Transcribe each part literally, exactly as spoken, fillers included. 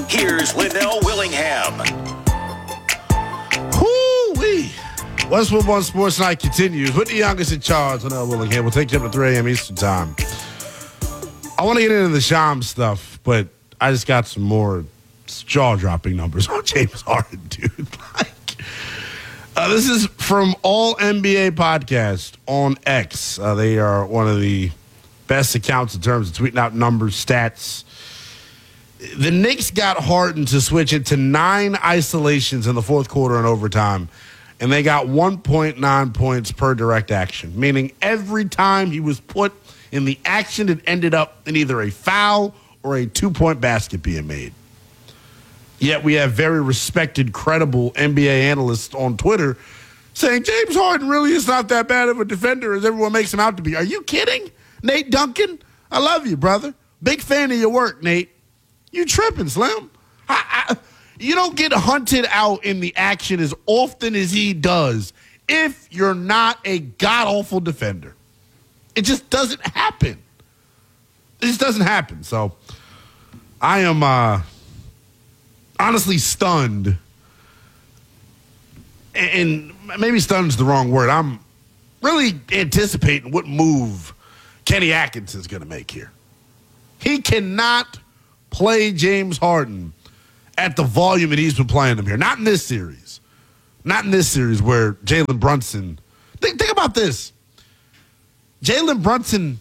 Here's Linnell Willingham. Whoo-wee. Westwood One Sports Night continues with the youngest in charge, Linnell Willingham. We'll take you up to three a.m. Eastern Time. I want to get into the Shams stuff, but I just got some more jaw-dropping numbers on James Harden, dude. Like, uh, this is from All N B A Podcast on X. Uh, they are one of the best accounts in terms of tweeting out numbers, stats. The Knicks got Harden to switch into nine isolations in the fourth quarter and overtime, and they got one point nine points per direct action, meaning every time he was put in the action, it ended up in either a foul or a two-point basket being made. Yet we have very respected, credible N B A analysts on Twitter saying James Harden really is not that bad of a defender as everyone makes him out to be. Are you kidding? Nate Duncan, I love you, brother. Big fan of your work, Nate. You tripping, Slim. I, I, you don't get hunted out in the action as often as he does if you're not a god-awful defender. It just doesn't happen. It just doesn't happen. So I am uh, honestly stunned. And maybe stunned is the wrong word. I'm really anticipating what move Kenny Atkinson's going to make here. He cannot play James Harden at the volume that he's been playing him here. Not in this series. Not in this series where Jalen Brunson. Think, think about this. Jalen Brunson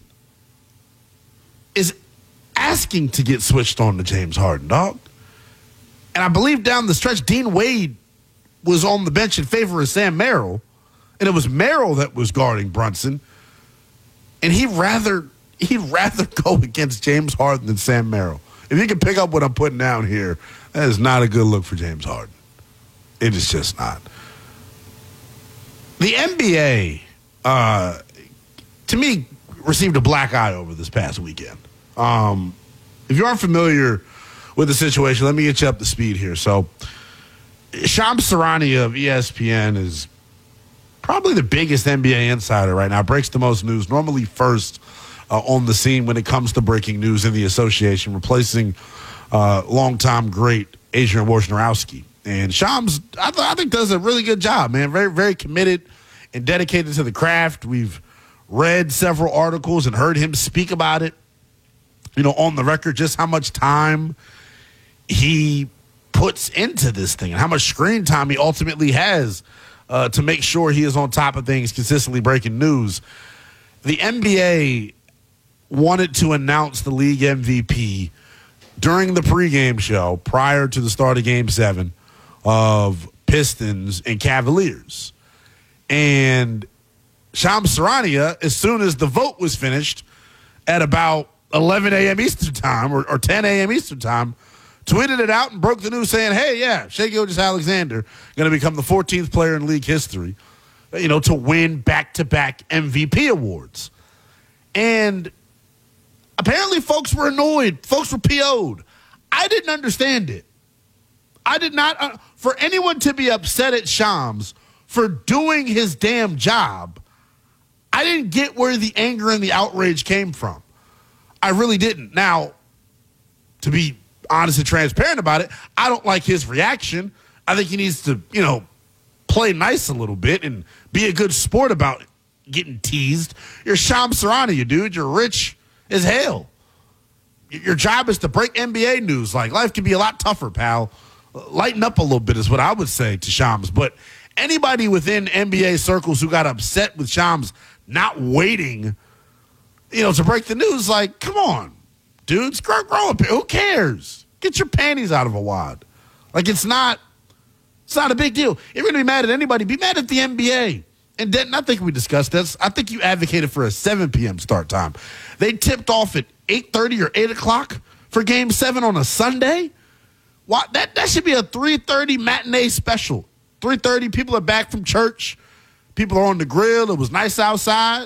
is asking to get switched on to James Harden, dog. And I believe down the stretch, Dean Wade was on the bench in favor of Sam Merrill, and it was Merrill that was guarding Brunson. And he'd rather he'd rather go against James Harden than Sam Merrill. If you can pick up what I'm putting down here, that is not a good look for James Harden. It is just not. The N B A, uh, to me, received a black eye over this past weekend. Um, if you aren't familiar with the situation, let me get you up to speed here. So, Shams Charania of E S P N is probably the biggest N B A insider right now. Breaks the most news, normally first uh, on the scene when it comes to breaking news in the association, replacing uh, longtime great Adrian Wojnarowski. And Shams, I, th- I think, does a really good job, man. Very, very committed and dedicated to the craft. We've read several articles and heard him speak about it, you know, on the record, just how much time he puts into this thing and how much screen time he ultimately has uh, to make sure he is on top of things, consistently breaking news. The N B A wanted to announce the league M V P during the pregame show prior to the start of Game seven of Pistons and Cavaliers. And Shams Charania, as soon as the vote was finished at about eleven a.m. Eastern time or, or ten a.m. Eastern time, tweeted it out and broke the news saying, hey, yeah, Shai Gilgeous-Alexander going to become the fourteenth player in league history, you know, to win back-to-back M V P awards. And apparently folks were annoyed. Folks were P O'd. I didn't understand it. I did not. Uh, for anyone to be upset at Shams for doing his damn job, I didn't get where the anger and the outrage came from. I really didn't. Now, to be honest and transparent about it, I don't like his reaction. I think he needs to, you know, play nice a little bit and be a good sport about getting teased. You're Shams Charania, dude. You're rich as hell. Your job is to break N B A news. Like, life can be a lot tougher, pal. Lighten up a little bit is what I would say to Shams. But anybody within N B A circles who got upset with Shams not waiting, you know, to break the news, like, come on, dudes, grow, grow up. Who cares? Get your panties out of a wad. Like, it's not, it's not a big deal. If you're going to be mad at anybody, be mad at the N B A. And then I think we discussed this. I think you advocated for a seven p.m. start time. They tipped off at eight thirty or eight o'clock for Game seven on a Sunday. Why, that, that should be a three thirty matinee special. three thirty, people are back from church. People are on the grill. It was nice outside.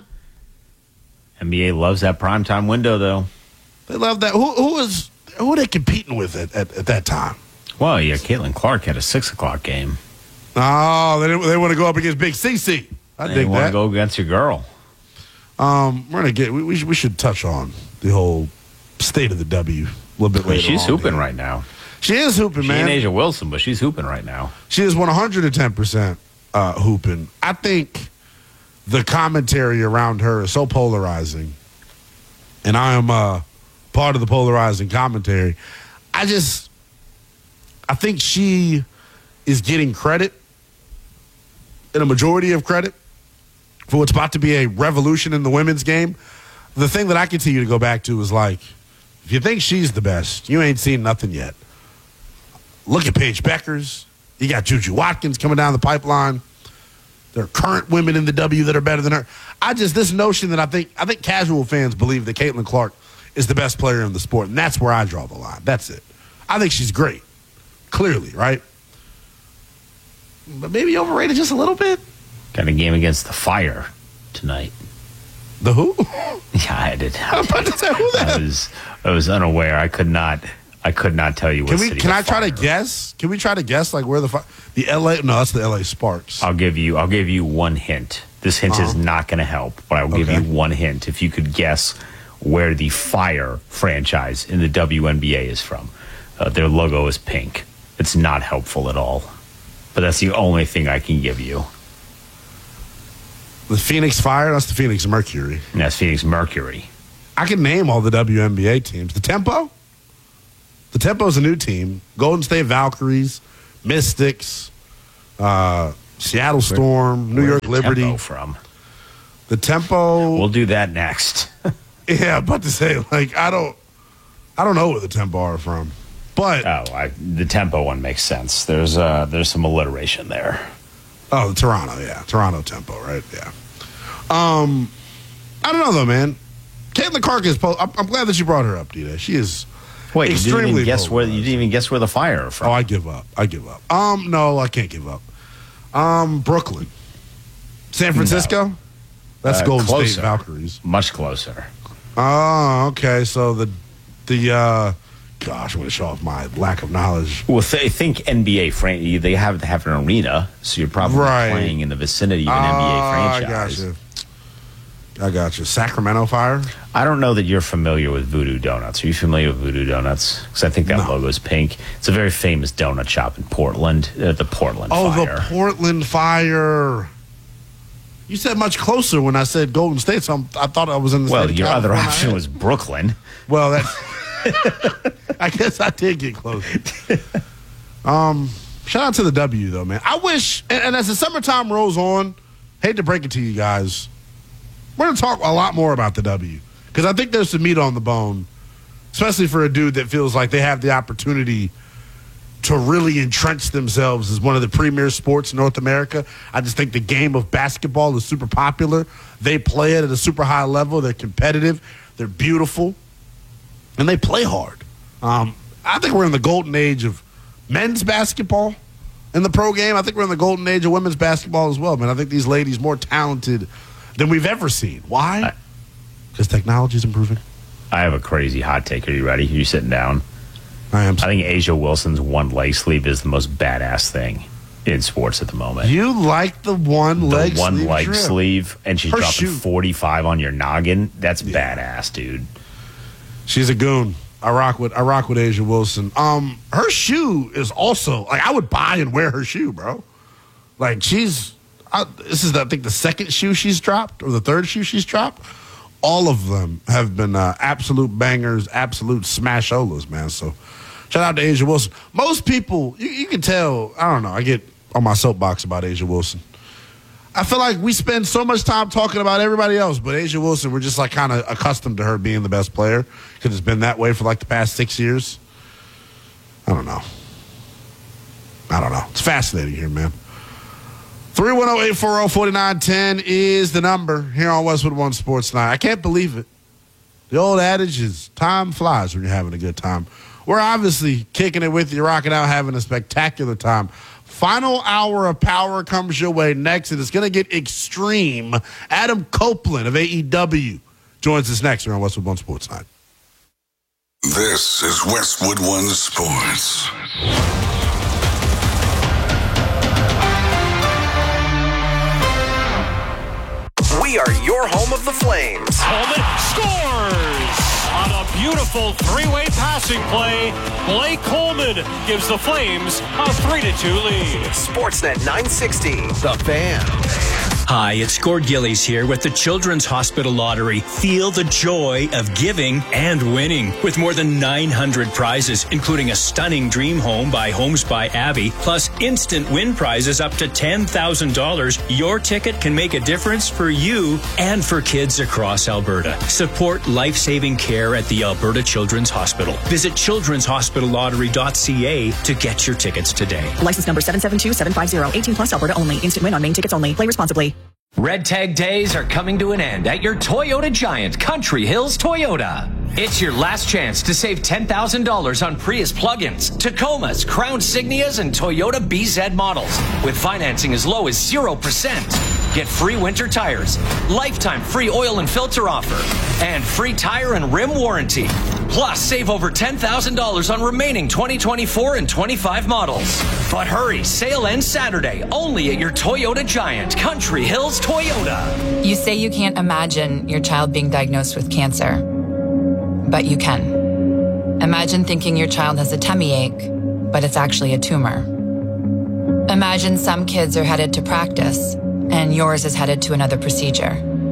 N B A loves that primetime window, though. They love that. Who, who is who are they competing with at, at, at that time? Well, yeah, Caitlin Clark had a six o'clock game. Oh, they, they want to go up against Big C C. I they dig want that. to go against your girl. Um, we're gonna get. We, we, should, we should touch on the whole state of the W a little bit I mean, later. she's on hooping here. right now. She is hooping, She man. and Asia Wilson, but she's hooping right now. She is one hundred ten percent uh, hooping. I think the commentary around her is so polarizing, and I am uh, part of the polarizing commentary. I just, I think she is getting credit, and a majority of credit, for what's about to be a revolution in the women's game. The thing that I continue to go back to is like, if you think she's the best, you ain't seen nothing yet. Look at Paige Beckers. You got Juju Watkins coming down the pipeline. There are current women in the W that are better than her. I just, this notion that I think, I think casual fans believe that Caitlin Clark is the best player in the sport, and that's where I draw the line. That's it. I think she's great. Clearly, right? But maybe overrated just a little bit. Got a game against the Fire tonight. The who? Yeah, I did. I'm about to say who I that. was I was unaware. I could not I could not tell you what Can we? city Can the I try to Fire- guess? Can we try to guess like where the fi- the L A? No, that's the L A Sparks. I'll give you I'll give you one hint. This hint is Uh-huh. not going to help, but I will give Okay. you one hint. If you could guess where the Fire franchise in the W N B A is from. Uh, their logo is pink. It's not helpful at all. But that's the only thing I can give you. The Phoenix Fire. That's the Phoenix Mercury. And that's Phoenix Mercury. I can name all the W N B A teams. The Tempo? The Tempo's a new team. Golden State Valkyries, Mystics, uh, Seattle Storm, New Where's York the Liberty. Tempo from? The Tempo. We'll do that next. Yeah, I'm about to say, like, I don't I don't know where the Tempo are from. But, Oh, I, the Tempo one makes sense. There's uh, there's some alliteration there. oh, the Toronto, yeah. Toronto Tempo, right? Yeah. Um, I don't know, though, man. Caitlin Clark is, po- I'm, I'm glad that you brought her up, D-Day. She is Wait, you didn't extremely even guess where you polarizing. didn't even guess where the Fire are from. Oh, I give up. I give up. Um, no, I can't give up. Um, Brooklyn, San Francisco. That's Uh, Golden closer. State Valkyries. Much closer. Oh, okay. So the the uh, gosh, I'm going to show off my lack of knowledge. Well, th- think N B A. Fran- they have to have an arena, so you're probably Right. playing in the vicinity of an Ah, N B A I franchise. got you. I got you. Sacramento Fire. I don't know that you're familiar with Voodoo Donuts. Are you familiar with Voodoo Donuts? Because I think that No. logo is pink. It's a very famous donut shop in Portland, uh, the Portland Oh, Fire. the Portland Fire. You said much closer when I said Golden State, so I'm, I thought I was in the well, state of your other California. option was Brooklyn. Well, that's. I guess I did get close. Um, shout out to the W though, man. I wish, and, and as the summertime rolls on, hate to break it to you guys, we're gonna talk a lot more about the W because I think there's some meat on the bone, especially for a dude that feels like they have the opportunity to really entrench themselves as one of the premier sports in North America. I just think the game of basketball is super popular. They play it at a super high level. They're competitive. They're beautiful. And they play hard. Um, I think we're in the golden age of men's basketball in the pro game. I think we're in the golden age of women's basketball as well, man. I think these ladies more talented than we've ever seen. Why? Because technology is improving. I have a crazy hot take. Are you ready? Are you sitting down? I am. I think Asia Wilson's one leg sleeve is the most badass thing in sports at the moment. You like the one the leg one sleeve leg drip. sleeve, and she's Her dropping shoe. forty-five on your noggin. That's Yeah. badass, dude. She's a goon. I rock with I rock with Asia Wilson. Um, her shoe is also like I would buy and wear her shoe, bro. Like she's, I, this is the, I think the second shoe she's dropped or the third shoe she's dropped. All of them have been uh, absolute bangers, absolute smasholas, man. So shout out to Asia Wilson. Most people, you, you can tell. I don't know. I get on my soapbox about Asia Wilson. I feel like we spend so much time talking about everybody else, but Asia Wilson, we're just like kind of accustomed to her being the best player because it's been that way for like the past six years. I don't know. I don't know. It's fascinating here, man. three one zero, eight four zero, four nine one zero is the number here on Westwood One Sports Night. I can't believe it. The old adage is time flies when you're having a good time. We're obviously kicking it with you, rocking out, having a spectacular time. Final hour of power comes your way next, and it's going to get extreme. Adam Copeland of A E W joins us next here on Westwood One Sports Night. This is Westwood One Sports. We are your home of the Flames. Coleman scores On a beautiful three-way passing play, Blake Coleman gives the Flames a three to two lead. Sportsnet nine sixty, The Fan. Hi, it's Gord Gillies here with the Children's Hospital Lottery. Feel the joy of giving and winning. With more than nine hundred prizes, including a stunning dream home by Homes by Abby, plus instant win prizes up to ten thousand dollars, your ticket can make a difference for you and for kids across Alberta. Support life-saving care at the Alberta Children's Hospital. Visit children's hospital lottery dot c a to get your tickets today. License number seven seven two seven five zero. eighteen plus Alberta only. Instant win on main tickets only. Play responsibly. Red Tag Days are coming to an end at your Toyota Giant, Country Hills Toyota. It's your last chance to save ten thousand dollars on Prius plug-ins, Tacomas, Crown Signias, and Toyota B Z models with financing as low as zero percent. Get free winter tires, lifetime free oil and filter offer, and free tire and rim warranty. Plus, save over ten thousand dollars on remaining twenty twenty-four and twenty-five models. But hurry, sale ends Saturday, only at your Toyota Giant, Country Hills Toyota. You say you can't imagine your child being diagnosed with cancer, but you can. Imagine thinking your child has a tummy ache, but it's actually a tumor. Imagine some kids are headed to practice, and yours is headed to another procedure.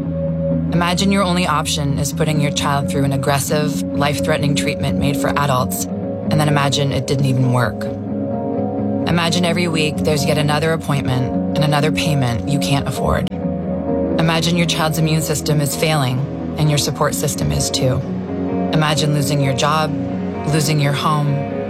Imagine your only option is putting your child through an aggressive, life-threatening treatment made for adults, and then imagine it didn't even work. Imagine every week there's yet another appointment and another payment you can't afford. Imagine your child's immune system is failing, and your support system is too. Imagine losing your job, losing your home,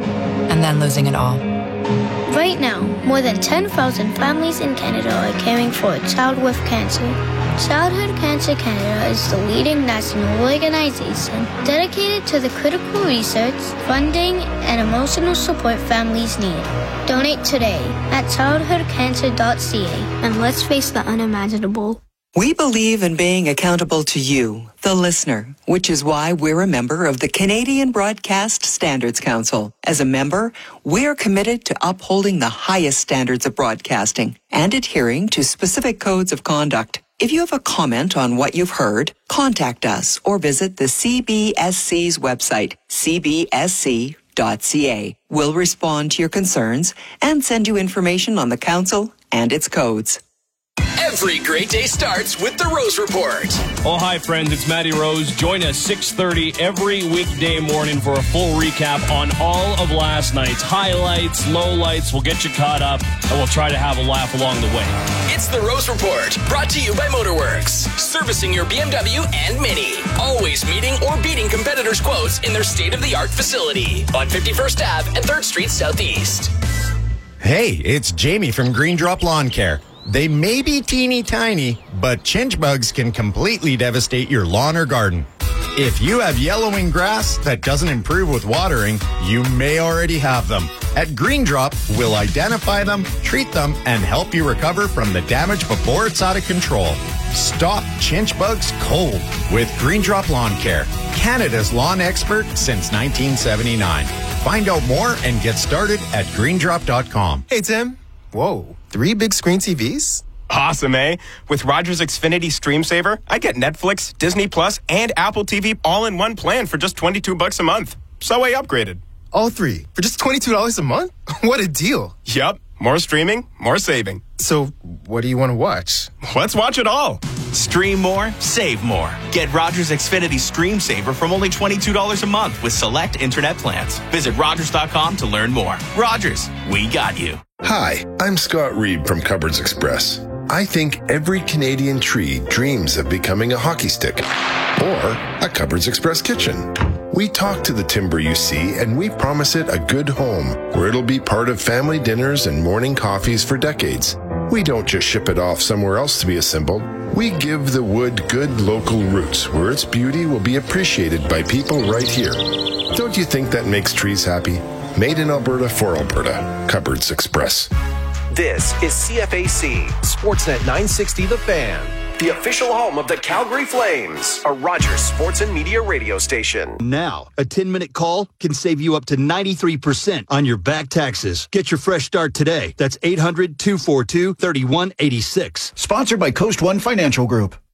and then losing it all. Right now, more than ten thousand families in Canada are caring for a child with cancer. Childhood Cancer Canada is the leading national organization dedicated to the critical research, funding, and emotional support families need. Donate today at childhood cancer dot c a and let's face the unimaginable. We believe in being accountable to you, the listener, which is why we're a member of the Canadian Broadcast Standards Council. As a member, we're committed to upholding the highest standards of broadcasting and adhering to specific codes of conduct. If you have a comment on what you've heard, contact us or visit the C B S C's website, c b s c dot c a. We'll respond to your concerns and send you information on the council and its codes. Every great day starts with the Rose Report. Oh, hi, friends. It's Matty Rose. Join us six thirty every weekday morning for a full recap on all of last night's highlights, lowlights. We'll get you caught up, and we'll try to have a laugh along the way. It's the Rose Report, brought to you by Motorworks, servicing your B M W and Mini. Always meeting or beating competitors' quotes in their state-of-the-art facility on fifty-first Avenue and third Street Southeast. Hey, it's Jamie from Green Drop Lawn Care. They may be teeny tiny, but chinch bugs can completely devastate your lawn or garden. If you have yellowing grass that doesn't improve with watering, you may already have them. At Green Drop, we'll identify them, treat them, and help you recover from the damage before it's out of control. Stop chinch bugs cold with Green Drop Lawn Care, Canada's lawn expert since nineteen seventy-nine. Find out more and get started at green drop dot com. Hey, Tim. Whoa, three big screen T Vs? Awesome, eh? With Rogers Xfinity Stream Saver, I get Netflix, Disney Plus, and Apple T V all in one plan for just twenty-two bucks a month. So I upgraded. All three for just twenty-two dollars a month? What a deal. Yup. More streaming, more saving. So what do you want to watch? Let's watch it all. Stream more, save more. Get Rogers Xfinity Stream Saver from only twenty-two dollars a month with select internet plans. Visit Rogers dot com to learn more. Rogers, we got you. Hi, I'm Scott Reed from Cupboards Express. I think every Canadian tree dreams of becoming a hockey stick or a Cupboards Express kitchen. We talk to the timber you see, and we promise it a good home where it'll be part of family dinners and morning coffees for decades. We don't just ship it off somewhere else to be assembled. We give the wood good local roots where its beauty will be appreciated by people right here. Don't you think that makes trees happy? Made in Alberta for Alberta. Cupboards Express. This is C F A C, Sportsnet nine sixty The Fan, the official home of the Calgary Flames, a Rogers Sports and Media radio station. Now, a ten-minute call can save you up to ninety-three percent on your back taxes. Get your fresh start today. That's eight hundred, two four two, three one eight six. Sponsored by Coast One Financial Group.